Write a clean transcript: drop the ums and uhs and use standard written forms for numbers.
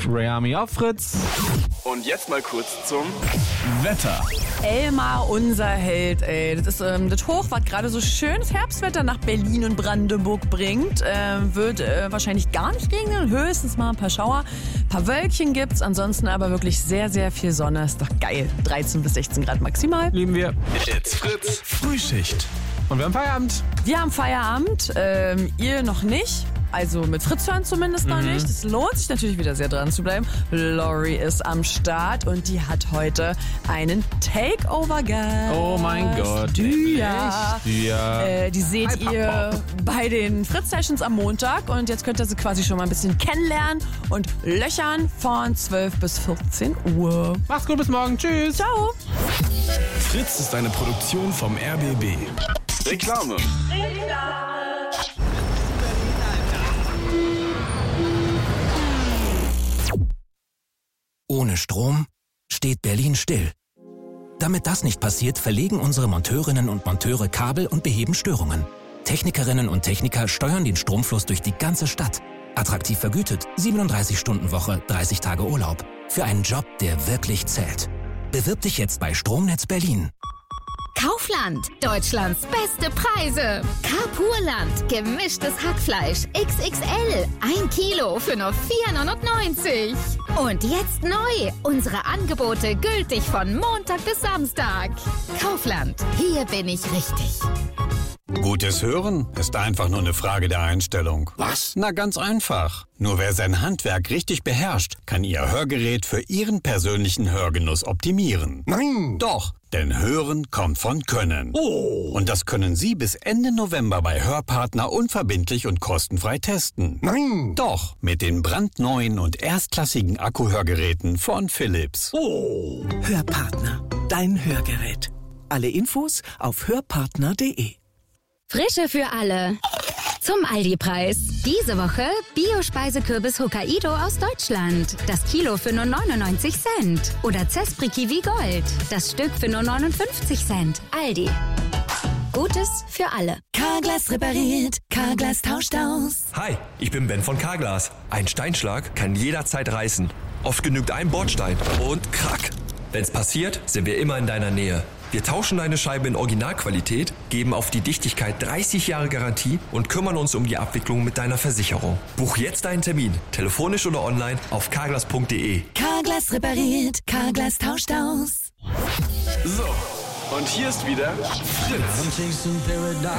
Rayami auf Fritz. Und jetzt mal kurz zum Wetter. Elmar, unser Held, ey. Das ist das Hoch, was gerade so schönes Herbstwetter nach Berlin und Brandenburg bringt. Wird wahrscheinlich gar nicht regnen, höchstens mal ein paar Schauer. Ein paar Wölkchen gibt's, ansonsten aber wirklich sehr, sehr viel Sonne. Ist doch geil. 13 bis 16 Grad maximal. Lieben wir. It's Fritz. Frühschicht. Und wir haben Feierabend. Wir haben Feierabend, ihr noch nicht. Also mit Fritz hören zumindest noch nicht. Es lohnt sich natürlich wieder sehr dran zu bleiben. Lori ist am Start und die hat heute einen Takeover-Gast. Oh mein Gott. Dya. Dya. Die seht ihr bei den Fritz-Sessions am Montag und jetzt könnt ihr sie quasi schon mal ein bisschen kennenlernen und löchern von 12 bis 14 Uhr. Macht's gut, bis morgen. Tschüss. Ciao. Fritz ist eine Produktion vom RBB. Reklame. Ohne Strom steht Berlin still. Damit das nicht passiert, verlegen unsere Monteurinnen und Monteure Kabel und beheben Störungen. Technikerinnen und Techniker steuern den Stromfluss durch die ganze Stadt. Attraktiv vergütet, 37-Stunden-Woche, 30 Tage Urlaub. Für einen Job, der wirklich zählt. Bewirb dich jetzt bei Stromnetz Berlin. Kaufland, Deutschlands beste Preise. Carpurland, gemischtes Hackfleisch, XXL, 1 Kilo für nur 4,99 €. Und jetzt neu, unsere Angebote gültig von Montag bis Samstag. Kaufland, hier bin ich richtig. Gutes Hören ist einfach nur eine Frage der Einstellung. Was? Na, ganz einfach. Nur wer sein Handwerk richtig beherrscht, kann Ihr Hörgerät für Ihren persönlichen Hörgenuss optimieren. Nein! Doch, denn Hören kommt von Können. Oh! Und das können Sie bis Ende November bei Hörpartner unverbindlich und kostenfrei testen. Nein! Doch, mit den brandneuen und erstklassigen Akkuhörgeräten von Philips. Oh! Hörpartner, dein Hörgerät. Alle Infos auf hörpartner.de. Frische für alle. Zum Aldi-Preis. Diese Woche Bio-Speisekürbis Hokkaido aus Deutschland. Das Kilo für nur 99 Cent. Oder Zespri Kiwi Gold. Das Stück für nur 59 Cent. Aldi. Gutes für alle. Carglass repariert, Carglass tauscht aus. Hi, ich bin Ben von Carglass. Ein Steinschlag kann jederzeit reißen. Oft genügt ein Bordstein und krack. Wenn's passiert, sind wir immer in deiner Nähe. Wir tauschen deine Scheibe in Originalqualität, geben auf die Dichtigkeit 30 Jahre Garantie und kümmern uns um die Abwicklung mit deiner Versicherung. Buch jetzt deinen Termin, telefonisch oder online auf carglass.de. Carglass repariert, Carglass tauscht aus. So, und hier ist wieder Fritz.